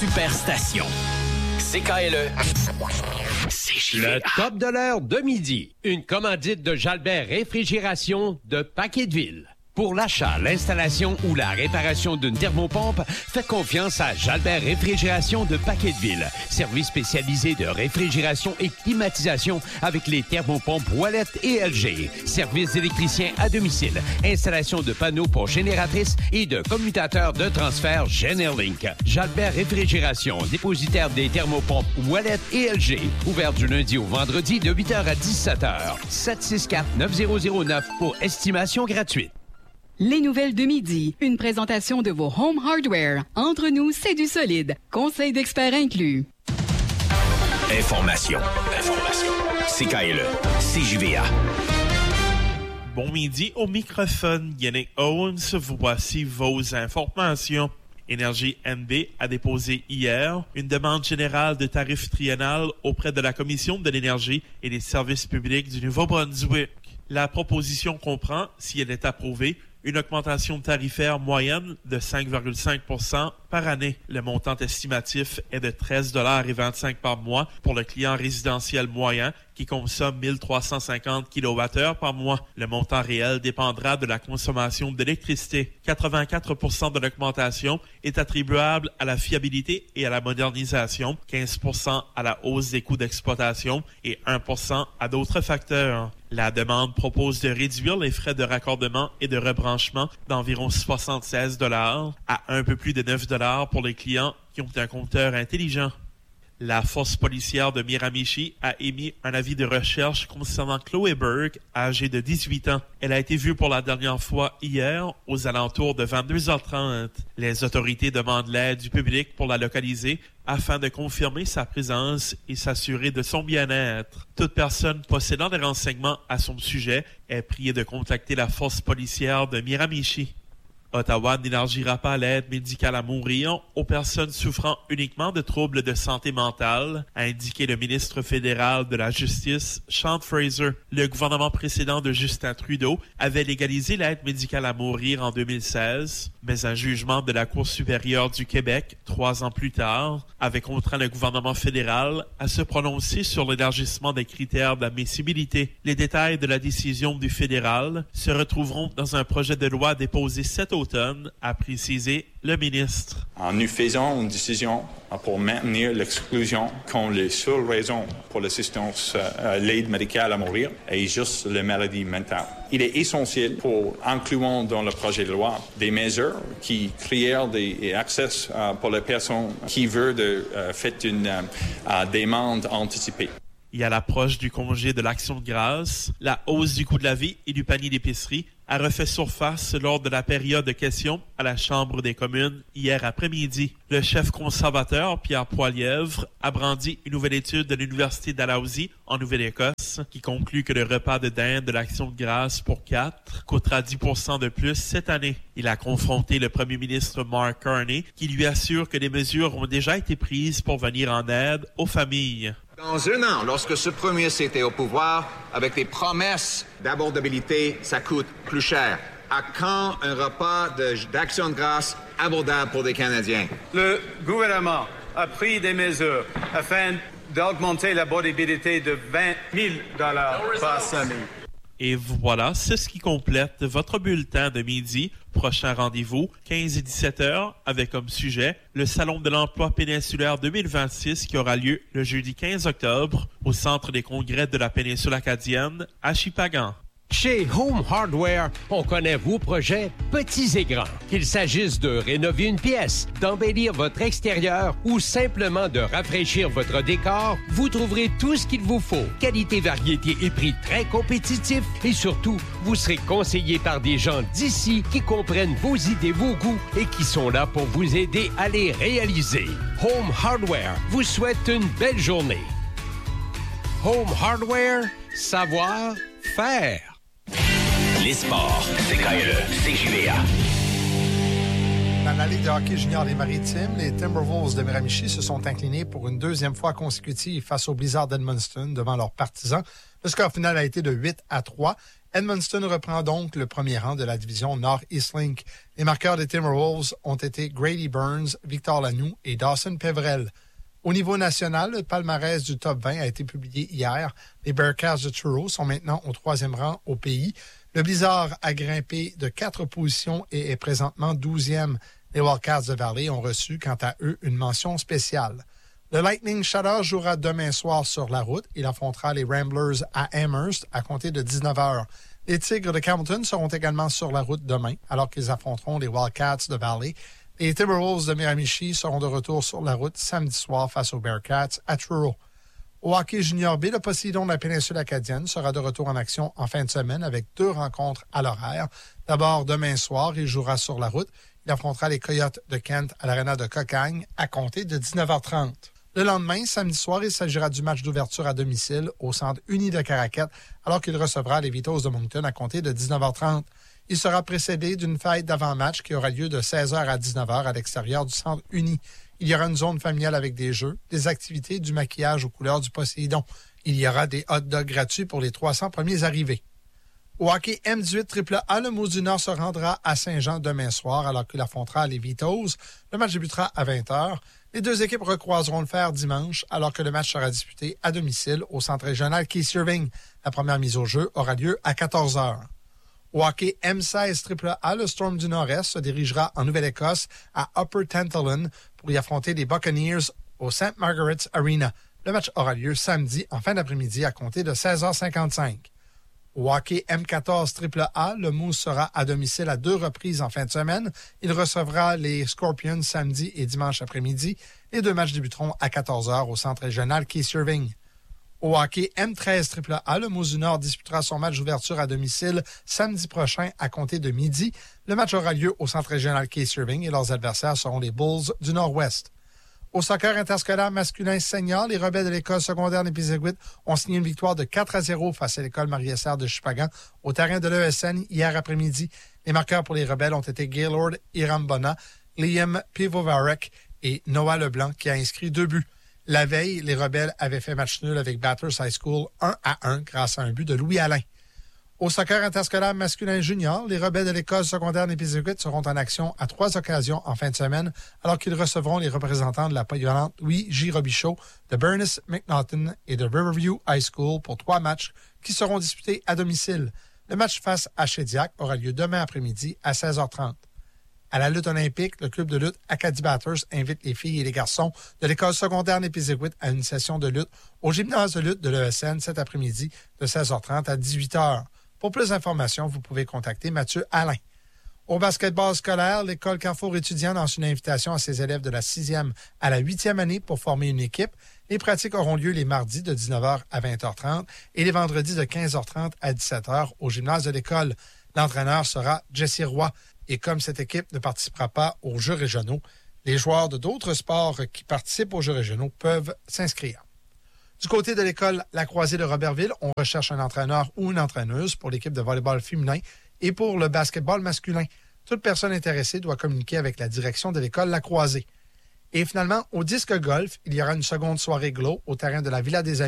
superstation. CKLE. Le top de l'heure de midi. Une commandite de Jalbert Réfrigération de Paqueteville. Pour l'achat, l'installation ou la réparation d'une thermopompe, faites confiance à Jalbert Réfrigération de Paqueteville. Service spécialisé de réfrigération et climatisation avec les thermopompes Wallet et LG. Service d'électricien à domicile. Installation de panneaux pour génératrices et de commutateurs de transfert Generlink. Jalbert Réfrigération, dépositaire des thermopompes Wallet et LG. Ouvert du lundi au vendredi de 8h à 17h. 764-9009 pour estimation gratuite. Les nouvelles de midi. Une présentation de vos Home Hardware. Entre nous, c'est du solide. Conseil d'experts inclus. Information. CKLE. CJVA. Bon midi au microphone. Yannick Owens, voici vos informations. Énergie NB a déposé hier une demande générale de tarif triennal auprès de la Commission de l'énergie et des services publics du Nouveau-Brunswick. La proposition comprend, si elle est approuvée, une augmentation tarifaire moyenne de 5,5 % par année. Le montant estimatif est de 13,25 $ par mois pour le client résidentiel moyen qui consomme 1350 kWh par mois. Le montant réel dépendra de la consommation d'électricité. 84 % de l'augmentation est attribuable à la fiabilité et à la modernisation, 15 % à la hausse des coûts d'exploitation et 1 % à d'autres facteurs. La demande propose de réduire les frais de raccordement et de rebranchement d'environ 76 $ à un peu plus de 9 $ pour les clients qui ont un compteur intelligent. La force policière de Miramichi a émis un avis de recherche concernant Chloé Burke, âgée de 18 ans. Elle a été vue pour la dernière fois hier aux alentours de 22h30. Les autorités demandent l'aide du public pour la localiser afin de confirmer sa présence et s'assurer de son bien-être. Toute personne possédant des renseignements à son sujet est priée de contacter la force policière de Miramichi. Ottawa n'élargira pas l'aide médicale à mourir aux personnes souffrant uniquement de troubles de santé mentale, a indiqué le ministre fédéral de la Justice, Sean Fraser. Le gouvernement précédent de Justin Trudeau avait légalisé l'aide médicale à mourir en 2016, mais un jugement de la Cour supérieure du Québec, 3 ans plus tard, avait contraint le gouvernement fédéral à se prononcer sur l'élargissement des critères d'admissibilité. Les détails de la décision du fédéral se retrouveront dans un projet de loi déposé cet automne, a précisé le ministre. Nous faisons une décision pour maintenir l'exclusion quand les seules raisons pour l'assistance, l'aide médicale à mourir est juste la maladie mentale. Il est essentiel pour inclure dans le projet de loi des mesures qui créent des accès pour les personnes qui veulent faire une demande anticipée. Et à l'approche du congé de l'Action de grâce, la hausse du coût de la vie et du panier d'épicerie a refait surface lors de la période de questions à la Chambre des communes hier après-midi. Le chef conservateur, Pierre Poilievre, a brandi une nouvelle étude de l'Université Dalhousie en Nouvelle-Écosse qui conclut que le repas de dinde de l'Action de grâce pour 4 coûtera 10 % de plus cette année. Il a confronté le premier ministre Mark Carney qui lui assure que des mesures ont déjà été prises pour venir en aide aux familles. Dans un an, lorsque ce premier était au pouvoir, avec des promesses d'abordabilité, ça coûte plus cher. À quand un repas d'Action de grâce abordable pour des Canadiens? Le gouvernement a pris des mesures afin d'augmenter l'abordabilité de 20 000 $ par semaine. Et voilà, c'est ce qui complète votre bulletin de midi. Prochain rendez-vous, 15 et 17 heures, avec comme sujet le Salon de l'emploi péninsulaire 2026 qui aura lieu le jeudi 15 octobre au Centre des congrès de la péninsule acadienne à Shippagan. Chez Home Hardware, on connaît vos projets petits et grands. Qu'il s'agisse de rénover une pièce, d'embellir votre extérieur ou simplement de rafraîchir votre décor, vous trouverez tout ce qu'il vous faut. Qualité, variété et prix très compétitifs et surtout, vous serez conseillé par des gens d'ici qui comprennent vos idées, vos goûts et qui sont là pour vous aider à les réaliser. Home Hardware vous souhaite une belle journée. Home Hardware, savoir faire. Les sports, CKLE, CJVA. Dans la Ligue de hockey junior des Maritimes, les Timberwolves de Miramichi se sont inclinés pour une deuxième fois consécutive face aux Blizzards d'Edmundston devant leurs partisans. Le score final a été de 8-3. Edmundston reprend donc le premier rang de la division Nord-East Link. Les marqueurs des Timberwolves ont été Grady Burns, Victor Lanoux et Dawson Peverell. Au niveau national, le palmarès du top 20 a été publié hier. Les Bearcats de Truro sont maintenant au 3e rang au pays. Le Blizzard a grimpé de 4 positions et est présentement 12e. Les Wildcats de Valley ont reçu, quant à eux, une mention spéciale. Le Lightning Shadow jouera demain soir sur la route. Il affrontera les Ramblers à Amherst à compter de 19h. Les Tigres de Campbellton seront également sur la route demain, alors qu'ils affronteront les Wildcats de Valley. Les Timberwolves de Miramichi seront de retour sur la route samedi soir face aux Bearcats à Truro. Au hockey junior B, le Poséidon de la péninsule acadienne sera de retour en action en fin de semaine avec 2 rencontres à l'horaire. D'abord, demain soir, il jouera sur la route. Il affrontera les Coyotes de Kent à l'aréna de Cocagne à compter de 19h30. Le lendemain, samedi soir, il s'agira du match d'ouverture à domicile au Centre uni de Caraquette, alors qu'il recevra les Vitos de Moncton à compter de 19h30. Il sera précédé d'une fête d'avant-match qui aura lieu de 16h à 19h à l'extérieur du Centre uni. Il y aura une zone familiale avec des jeux, des activités, du maquillage aux couleurs du Poséidon. Il y aura des hot dogs gratuits pour les 300 premiers arrivés. Au hockey M18 AAA, le Moose du Nord se rendra à Saint-Jean demain soir alors qu'il affrontera les Vitos. Le match débutera à 20h. Les 2 équipes recroiseront le fer dimanche alors que le match sera disputé à domicile au centre régional Keith Irving. La première mise au jeu aura lieu à 14h. Au hockey M16 AAA, le Storm du Nord-Est se dirigera en Nouvelle-Écosse à Upper Tantallon pour y affronter les Buccaneers au St. Margaret's Arena. Le match aura lieu samedi en fin d'après-midi à compter de 16h55. Au hockey M14 AAA, le Moose sera à domicile à 2 reprises en fin de semaine. Il recevra les Scorpions samedi et dimanche après-midi. Les 2 matchs débuteront à 14h au centre régional Keith Irving. Au hockey M13 AAA, le Moose du Nord disputera son match d'ouverture à domicile samedi prochain à compter de midi. Le match aura lieu au centre régional Keith Irving et leurs adversaires seront les Bulls du Nord-Ouest. Au soccer interscolaire masculin senior, les Rebelles de l'école secondaire d'Épizéguit ont signé une victoire de 4-0 face à l'école Marie-Essert de Chupagan au terrain de l'ESN hier après-midi. Les marqueurs pour les Rebelles ont été Gaylord Irambona, Liam Pivovarek et Noah Leblanc qui a inscrit 2 buts. La veille, les Rebelles avaient fait match nul avec Bathurst High School 1-1 grâce à un but de Louis Alain. Au soccer interscolaire masculin junior, les Rebelles de l'école secondaire d'Épizéguit seront en action à 3 occasions en fin de semaine, alors qu'ils recevront les représentants de la polyvalente Louis J. Robichaud, de Bernice McNaughton et de Riverview High School pour 3 matchs qui seront disputés à domicile. Le match face à Shediac aura lieu demain après-midi à 16h30. À la lutte olympique, le club de lutte Acadie Bathurst invite les filles et les garçons de l'école secondaire d'Épizéguit à une session de lutte au gymnase de lutte de l'ESN cet après-midi de 16h30 à 18h. Pour plus d'informations, vous pouvez contacter Mathieu Alain. Au basketball scolaire, l'école Carrefour étudiant lance une invitation à ses élèves de la 6e à la 8e année pour former une équipe. Les pratiques auront lieu les mardis de 19h à 20h30 et les vendredis de 15h30 à 17h au gymnase de l'école. L'entraîneur sera Jesse Roy. Et comme cette équipe ne participera pas aux Jeux régionaux, les joueurs de d'autres sports qui participent aux Jeux régionaux peuvent s'inscrire. Du côté de l'école La Croisée de Robertville, on recherche un entraîneur ou une entraîneuse pour l'équipe de volleyball féminin et pour le basketball masculin. Toute personne intéressée doit communiquer avec la direction de l'école La Croisée. Et finalement, au disque golf, il y aura une seconde soirée GLOW au terrain de la Villa des Amis